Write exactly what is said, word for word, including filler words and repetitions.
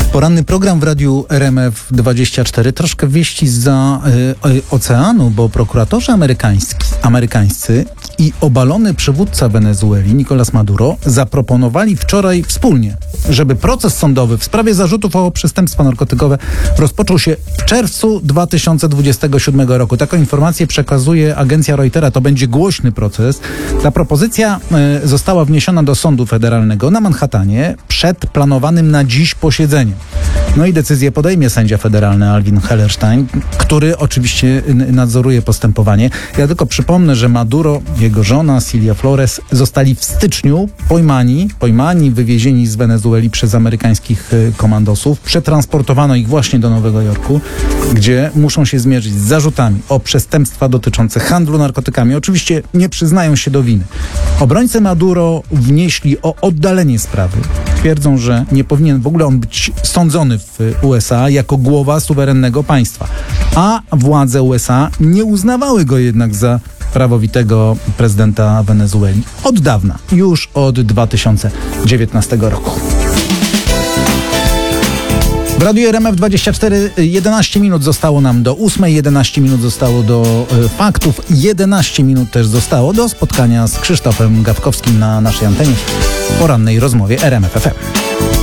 Poranny program w Radiu R M F dwadzieścia cztery. Troszkę wieści zza y, y, oceanu, bo prokuratorzy amerykańscy, amerykańscy i obalony przywódca Wenezueli, Nicolás Maduro, zaproponowali wczoraj wspólnie, żeby proces sądowy w sprawie zarzutów o przestępstwa narkotykowe rozpoczął się w czerwcu dwa tysiące dwudziestego siódmego roku. Taką informację przekazuje agencja Reutera. To będzie głośny proces. Ta propozycja y, została wniesiona do Sądu Federalnego na Manhattanie przed planowanym na dziś posiedzeniem. No i decyzję podejmie sędzia federalny Alvin Hellerstein, który oczywiście nadzoruje postępowanie. Ja tylko przypomnę, że Maduro, jego żona Cilia Flores zostali w styczniu pojmani, pojmani, wywiezieni z Wenezueli przez amerykańskich komandosów. Przetransportowano ich właśnie do Nowego Jorku, gdzie muszą się zmierzyć z zarzutami o przestępstwa dotyczące handlu narkotykami. Oczywiście nie przyznają się do winy. Obrońcy Maduro wnieśli o oddalenie sprawy. Twierdzą, że nie powinien w ogóle on być sądzony w U S A jako głowa suwerennego państwa. A władze U S A nie uznawały go jednak za prawowitego prezydenta Wenezueli. Od dawna, już od dwa tysiące dziewiętnastego roku. W Radiu R M F dwadzieścia cztery jedenaście minut zostało nam do ósmej, jedenaście minut zostało do y, faktów, jedenaście minut też zostało do spotkania z Krzysztofem Gawkowskim na naszej antenie w porannej rozmowie R M F F M.